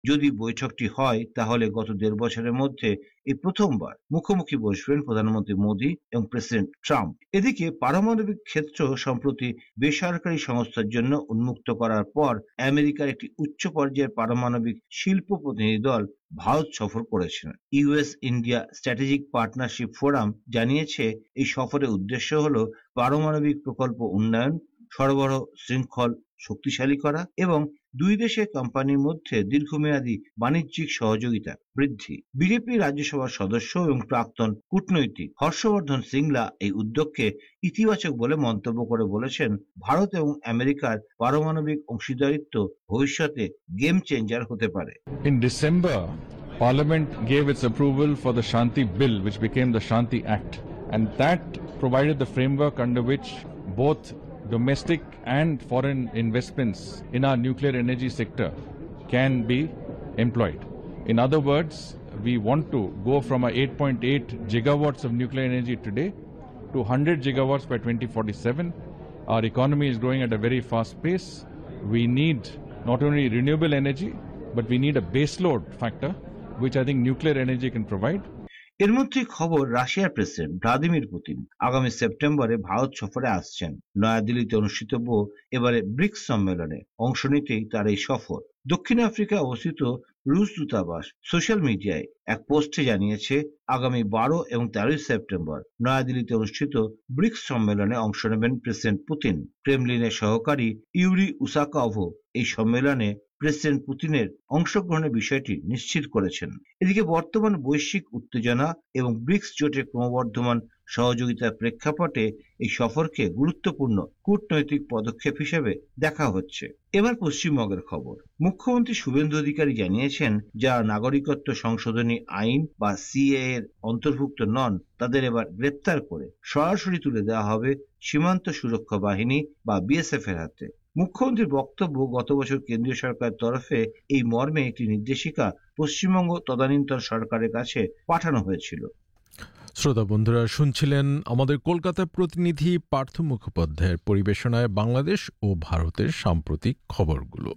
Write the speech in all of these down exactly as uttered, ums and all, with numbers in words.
যদি বৈঠকটি হয় তাহলে গত দেড় বছরের মধ্যে এই প্রথমবার মুখোমুখি বসবেন প্রধানমন্ত্রী মোদী এবং প্রেসিডেন্ট ট্রাম্প। এদিকে পারমাণবিক ক্ষেত্র সম্প্রতি বেসরকারি সংস্থার জন্য উন্মুক্ত করার পর আমেরিকার একটি উচ্চ পর্যায়ের পারমাণবিক শিল্প প্রতিনিধি দল ভারত সফর করেছেন। US India strategic partnership forum জানিয়েছে এই সফরের উদ্দেশ্য হল পারমাণবিক প্রকল্প উন্নয়ন, সরবরাহ শৃঙ্খল শক্তিশালী করা এবং দুই দেশের কোম্পানির মধ্যে দীর্ঘমেয়াদী বাণিজ্যিক সহযোগিতা বৃদ্ধি। বিজেপি রাজ্যসভার সদস্য এবং প্রাক্তন কূটনৈতিক হর্ষবর্ধন সিংলা এই উদ্যোগকে ইতিবাচক বলে মন্তব্য করে বলেছেন, ভারত এবং আমেরিকার পারমাণবিক অংশীদারিত্ব ভবিষ্যতে গেম চেঞ্জার হতে পারে। In December, Parliament gave its approval for the Shanti Bill, which became the Shanti Act, and that provided the framework under which both domestic and foreign investments in our nuclear energy sector can be employed. In other words, we want to go from a eight point eight gigawatts of nuclear energy today to one hundred gigawatts by twenty forty-seven. Our economy is growing at a very fast pace. We need not only renewable energy, but we need a baseload factor, which I think nuclear energy can provide. এর মধ্যে খবর, রাশিয়ার president Vladimir Putin আগামী সেপ্টেম্বরে ভারত সফরে আসছেন। নয়াদিল্লিতে অনুষ্ঠিতব্য এবারে ব্রিক্স সম্মেলনে অংশ নিতেই তার এই সফর। দক্ষিণ আফ্রিকায় অবস্থিত রুশ দূতাবাস সোশ্যাল মিডিয়ায় এক পোস্টে জানিয়েছে, আগামী বারো এবং তেরোই সেপ্টেম্বর নয়াদিল্লিতে অনুষ্ঠিত ব্রিক্স সম্মেলনে অংশ নেবেন প্রেসিডেন্ট পুতিন। ক্রেমলিনের সহকারী ইউরি উসাকভ এই সম্মেলনে প্রেসিডেন্ট পুতিনের অংশগ্রহণের বিষয়টি নিশ্চিত করেছেন। এদিকে বর্তমান বৈশ্বিক উত্তেজনা এবং ব্রিক্স জোটের ক্রমবর্ধমান সহযোগিতার প্রেক্ষাপটে এই সফরকে গুরুত্বপূর্ণ কূটনৈতিক পদক্ষেপ হিসেবে দেখা হচ্ছে। এবার পশ্চিমবঙ্গের খবর। মুখ্যমন্ত্রী শুভেন্দু অধিকারী জানিয়েছেন, যারা নাগরিকত্ব সংশোধনী আইন বা সিএএ এর অন্তর্ভুক্ত নন তাদের এবার গ্রেপ্তার করে সরাসরি তুলে দেওয়া হবে সীমান্ত সুরক্ষা বাহিনী বা বিএসএফ এর হাতে। মুখ্যমন্ত্রীর বক্তব্য, গত বছর কেন্দ্রীয় সরকারের তরফে এই মর্মে একটি নির্দেশিকা পশ্চিমবঙ্গ তদানীন্তন সরকারের কাছে পাঠানো হয়েছিল। শ্রোতা বন্ধুরা, শুনছিলেন আমাদের কলকাতা প্রতিনিধি পার্থ মুখোপাধ্যায়ের পরিবেশনায় বাংলাদেশ ও ভারতের সাম্প্রতিক খবরগুলো।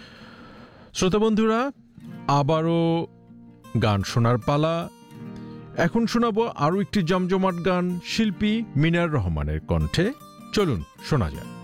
শ্রোতা বন্ধুরা, আবারও গান শোনার পালা। এখন শোনাবো আরও একটি জমজমাট গান শিল্পী মিনার রহমানের কণ্ঠে। চলুন শোনা যায়।